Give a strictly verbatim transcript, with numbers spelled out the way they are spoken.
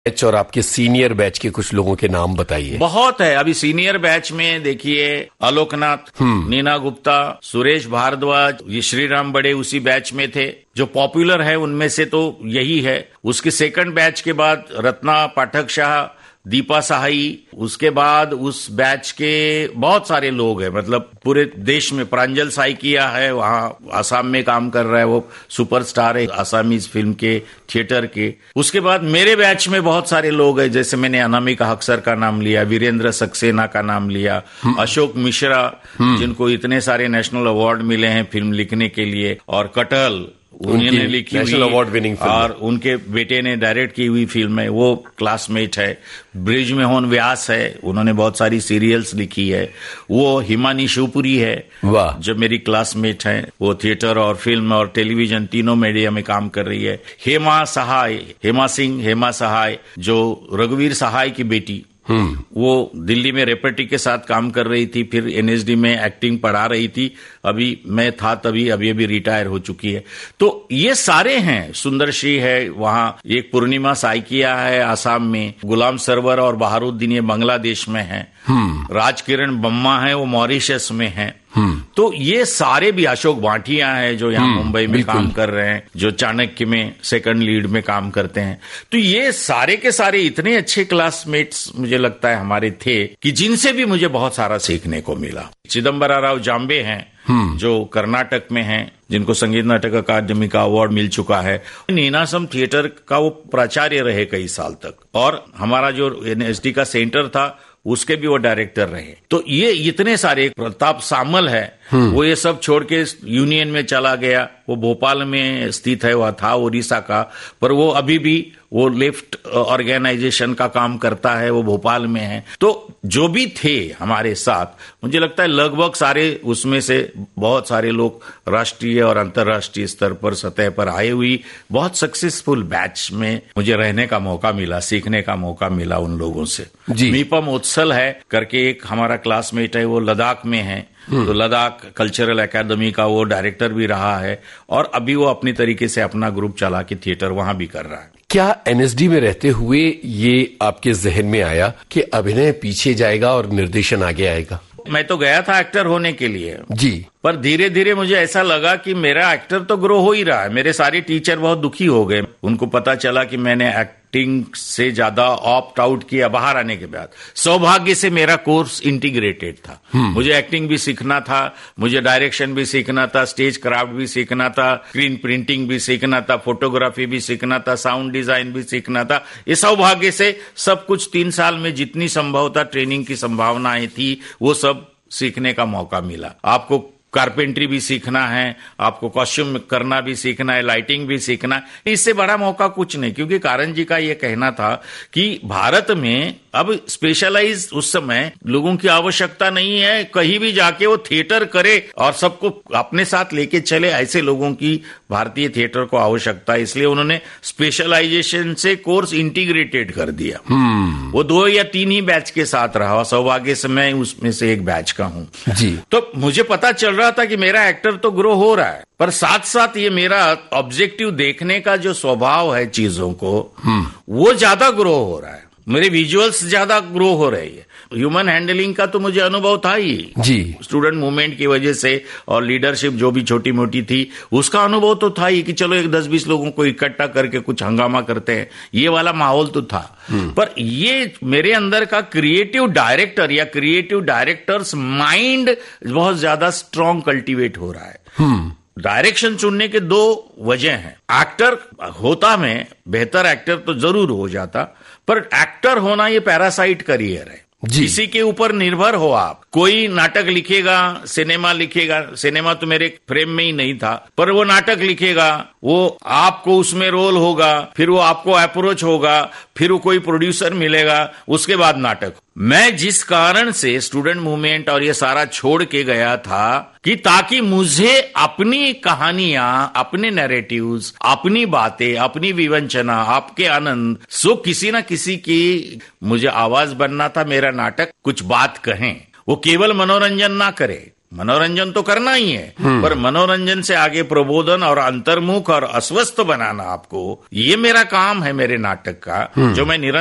Batch और आपके senior batch के कुछ लोगों के नाम बताइए। बहुत है। अभी सीनियर बैच में देखिए आलोकनाथ, नीना गुप्ता, सुरेश भारद्वाज, ये श्रीराम बड़े उसी बैच में थे। जो पॉपुलर है उनमें से तो यही है। उसके सेकंड बैच के बाद रत्ना पाठक शाह, दीपा सहाई, उसके बाद उस बैच के बहुत सारे लोग हैं, मतलब पूरे देश में। प्रांजल साइकिया है, वहां आसाम में काम कर रहा है, वो सुपरस्टार है आसामीज फिल्म के, थिएटर के। उसके बाद मेरे बैच में बहुत सारे लोग हैं, जैसे मैंने अनामिका हक्सर का नाम लिया, वीरेंद्र सक्सेना का नाम लिया, अशोक मिश्रा जिनको इतने सारे नेशनल अवार्ड मिले हैं फिल्म लिखने के लिए, और कटहल उन्होंने लिखी नेशनल अवार्ड विनिंग फिल्म, और उनके बेटे ने डायरेक्ट की हुई फिल्म है, वो क्लासमेट है। ब्रिजमोहन व्यास है, उन्होंने बहुत सारी सीरियल्स लिखी है। वो हिमानी शिवपुरी है, वाह, जो मेरी क्लासमेट है। वो थिएटर और फिल्म और टेलीविजन तीनों मीडिया में काम कर रही है। हेमा सहाय, हेमा सिंह, हेमा सहाय जो रघुवीर सहाय की बेटी, वो दिल्ली में रेपर्टी के साथ काम कर रही थी, फिर एनएसडी में एक्टिंग पढ़ा रही थी। अभी मैं था तभी, अभी अभी रिटायर हो चुकी है। तो ये सारे हैं। सुंदरश्री है, वहां एक पूर्णिमा साइकिया है आसाम में, गुलाम सरवर और बहारुद्दीन ये बांग्लादेश में है, राजकिरण बम्मा है, वो मॉरिशस में है। तो ये सारे भी, अशोक भाटिया है जो यहाँ मुंबई में काम कर रहे हैं, जो चाणक्य में सेकंड लीड में काम करते हैं। तो ये सारे के सारे इतने अच्छे क्लासमेट्स मुझे लगता है हमारे थे कि जिनसे भी मुझे बहुत सारा सीखने को मिला। चिदम्बरा राव जाम्बे हैं जो कर्नाटक में हैं, जिनको संगीत नाटक अकादमी का अवार्ड मिल चुका है। नीनासम थिएटर का वो प्राचार्य रहे कई साल तक, और हमारा जो एनएसडी का सेंटर था उसके भी वो डायरेक्टर रहे। तो ये इतने सारे, प्रताप सामल है, वो ये सब छोड़ के यूनियन में चला गया। वो भोपाल में स्थित है, वह था उड़ीसा का, पर वो अभी भी वो लेफ्ट ऑर्गेनाइजेशन का काम करता है, वो भोपाल में है। तो जो भी थे हमारे साथ, मुझे लगता है लगभग सारे, उसमें से बहुत सारे लोग राष्ट्रीय और अंतर्राष्ट्रीय स्तर पर सतह पर आए हुई बहुत सक्सेसफुल बैच में मुझे रहने का मौका मिला, सीखने का मौका मिला उन लोगों से। मीपम उत्सल है करके एक हमारा क्लासमेट है, वो लद्दाख में है, तो लद्दाख कल्चरल एकेडमी का वो डायरेक्टर भी रहा है, और अभी वो अपनी तरीके से अपना ग्रुप चला के थिएटर वहां भी कर रहा है। क्या एनएसडी में रहते हुए ये आपके जहन में आया कि अभिनय पीछे जाएगा और निर्देशन आगे आएगा? मैं तो गया था एक्टर होने के लिए जी, पर धीरे धीरे मुझे ऐसा लगा कि मेरा एक्टर तो ग्रो हो ही रहा है। मेरे सारे टीचर बहुत दुखी हो गए, उनको पता चला कि मैंने एक्टिंग से ज्यादा ऑप्ट आउट किया बाहर आने के बाद। सौभाग्य से मेरा कोर्स इंटीग्रेटेड था, मुझे एक्टिंग भी सीखना था, मुझे डायरेक्शन भी सीखना था, स्टेज क्राफ्ट भी सीखना था, स्क्रीन प्रिंटिंग भी सीखना था, फोटोग्राफी भी सीखना था, साउंड डिजाइन भी सीखना था। ये सौभाग्य से सब कुछ तीन साल में जितनी संभवता ट्रेनिंग की संभावनाएं थी वो सब सीखने का मौका मिला। आपको कारपेंट्री भी सीखना है, आपको कॉस्ट्यूम करना भी सीखना है, लाइटिंग भी सीखना है। इससे बड़ा मौका कुछ नहीं, क्योंकि कारण जी का ये कहना था कि भारत में अब स्पेशलाइज उस समय लोगों की आवश्यकता नहीं है, कहीं भी जाके वो थिएटर करे और सबको अपने साथ लेके चले, ऐसे लोगों की भारतीय थिएटर को आवश्यकता है। इसलिए उन्होंने स्पेशलाइजेशन से कोर्स इंटीग्रेटेड कर दिया। वो दो या तीन ही बैच के साथ रहा, सौभाग्य से मैं उसमें से एक बैच का हूँ जी। तो मुझे पता चल रहा था कि मेरा एक्टर तो ग्रो हो रहा है, पर साथ साथ ये मेरा ऑब्जेक्टिव देखने का जो स्वभाव है चीजों को, वो ज्यादा ग्रो हो रहा है। मेरे विजुअल्स ज्यादा ग्रो हो रही है। ह्यूमन हैंडलिंग का तो मुझे अनुभव था ही जी, स्टूडेंट मूवमेंट की वजह से, और लीडरशिप जो भी छोटी मोटी थी उसका अनुभव तो था ही कि चलो एक दस बीस लोगों को इकट्ठा करके कुछ हंगामा करते हैं, ये वाला माहौल तो था। पर ये मेरे अंदर का क्रिएटिव डायरेक्टर या क्रिएटिव डायरेक्टर्स माइंड बहुत ज्यादा स्ट्रांग कल्टीवेट हो रहा है। डायरेक्शन चुनने के दो वजह हैं। एक्टर होता मैं बेहतर एक्टर तो जरूर हो जाता, पर एक्टर होना ये पैरासाइट करियर है, किसी के ऊपर निर्भर हो आप। कोई नाटक लिखेगा, सिनेमा लिखेगा, सिनेमा तो मेरे फ्रेम में ही नहीं था, पर वो नाटक लिखेगा, वो आपको उसमें रोल होगा, फिर वो आपको अप्रोच होगा, फिर वो कोई प्रोड्यूसर मिलेगा, उसके बाद नाटक। मैं जिस कारण से स्टूडेंट मूवमेंट और ये सारा छोड़ के गया था कि ताकि मुझे अपनी कहानियां, अपने नैरेटिव्स, अपनी बातें, अपनी विवंचना, आपके आनंद, सो किसी ना किसी की मुझे आवाज बनना था। मेरा नाटक कुछ बात कहें, वो केवल मनोरंजन ना करे, मनोरंजन तो करना ही है, पर मनोरंजन से आगे प्रबोधन और अंतर्मुख और अस्वस्थ बनाना आपको, ये मेरा काम है मेरे नाटक का, जो मैं निरंतर